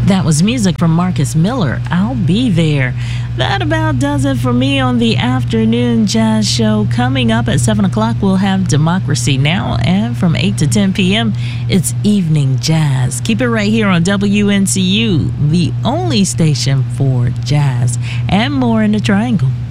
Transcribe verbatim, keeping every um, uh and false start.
That was music from Marcus Miller. I'll be there. That about does it for me on the Afternoon Jazz Show. Coming up at seven o'clock, we'll have Democracy Now! And from eight to ten p.m., it's Evening Jazz. Keep it right here on W N C U, the only station for jazz and more in the Triangle.